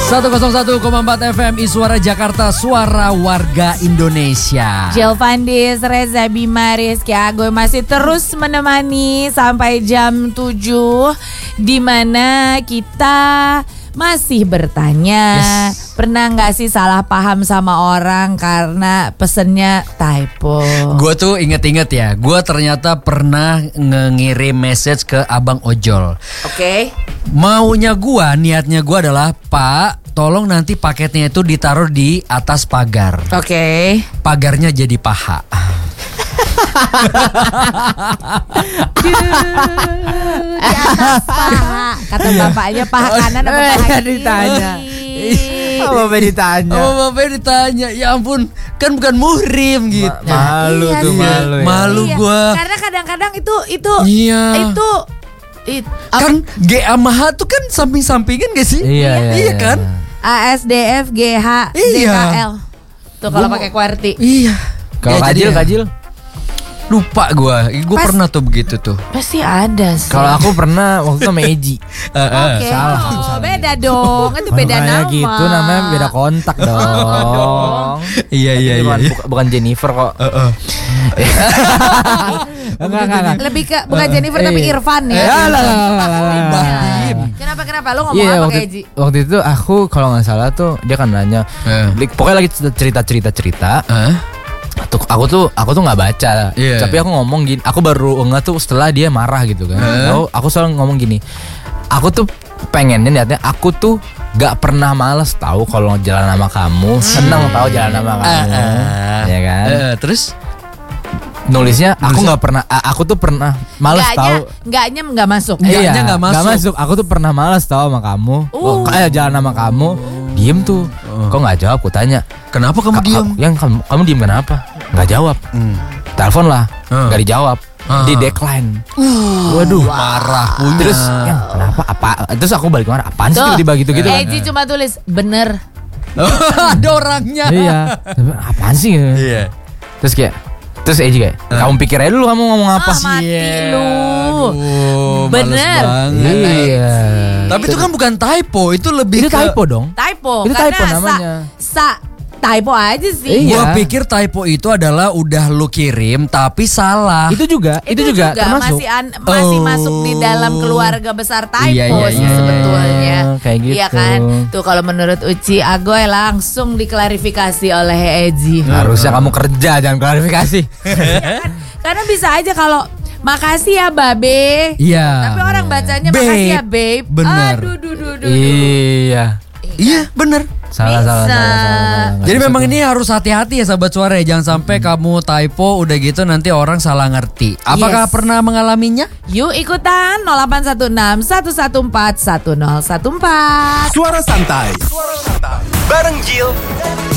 101,4 FM Suara Jakarta, suara warga Indonesia. Jill Fandis, Reza Bima, Rizky Agoy masih terus menemani sampai jam 7, di mana kita masih bertanya, pernah gak sih salah paham sama orang karena pesennya typo? Gue tuh inget-inget ya, gue ternyata pernah ngirim message ke Abang Ojol. Oke. Maunya gue, niatnya gue adalah, Pak, tolong nanti paketnya itu ditaruh di atas pagar. Oke. Pagarnya jadi paha. Di atas paha. Kata bapaknya paha kanan apa paha kiri? Ditanya. Bapak ditanya. Bapaknya ditanya, ya ampun, kan bukan muhrim gitu. Malu Iya tuh, sih. malu ya. Malu Iya, gue. karena kadang-kadang itu Iya. Kan G sama H tuh kan samping-sampingan gak sih? Iya, kan? ASDF GH Iya. DKL. Tuh kalau pakai QWERTY. Iya. Kalau Ya, Kajil. Lupa gue Pas- pernah tuh begitu tuh. Pasti ada sih. Kalau aku pernah waktu itu sama Eji. Oke, salah, aku oh, salah. beda dong. Itu beda Makanya nama. gitu namanya beda kontak dong. Iya Bukan Jennifer kok. Enggak. Lebih ke bukan Jennifer tapi Irfan ya. Kenapa lo ngomong Iya, apa kayak Ji? waktu itu aku kalau nggak salah tuh dia kan nanya, pokoknya lagi cerita. Aku tuh nggak baca, Iya. tapi aku ngomong gini, aku baru nggak tuh setelah dia marah gitu kan. Aku selalu ngomong gini, aku tuh pengennya niatnya aku tuh gak pernah males tahu kalau jalan sama kamu, seneng tahu jalan sama kamu, ya kan? Terus Nulisnya aku nggak pernah, aku tuh pernah males tahu. Enggaknya enggak masuk. Enggaknya nggak masuk. Nggak masuk. Aku tuh pernah males tahu sama kamu. Kayak jalan sama kamu, diem tuh. Kok nggak jawab? Aku tanya. kenapa kamu diam? Yang kamu diem kenapa? Nggak jawab. Telepon lah, nggak dijawab. Di decline. Waduh, Marah punya. Terus yang kenapa? Apa? Terus aku balik marah. Apaan sih Tuh. tiba-tiba gitu-gitu? Eji cuma tulis bener. Ada orangnya. Iya. Apaan sih? Iya. Terus Eji kayak, kamu pikir aja dulu kamu ngomong apa? Mati lu. Aduh, Bener. males banget. Iya. Tapi itu kan bukan typo, itu lebih Itu ke typo dong. Typo. Itu karena typo namanya. typo aja sih. Iya. Gua pikir typo itu adalah udah lu kirim tapi salah. Itu juga termasuk. masih masuk di dalam keluarga besar typo Iya, sih iya. sebetulnya. Kayak gitu. Iya kan? Tuh kalau menurut Uci Agoy langsung diklarifikasi oleh Eji. Harusnya kamu kerja, jangan klarifikasi. Iya kan? Karena bisa aja kalau makasih ya babe. Iya. Tapi orang bacanya Babe. makasih ya babe. Bener. Aduh. Iya. Iya, bener. Salah. Jadi memang ini harus hati-hati ya sahabat suara ya. Jangan sampai kamu typo udah gitu nanti orang salah ngerti. Apakah Yes. pernah mengalaminya? Yuk ikutan 0816 114 1014. Suara santai bareng Jill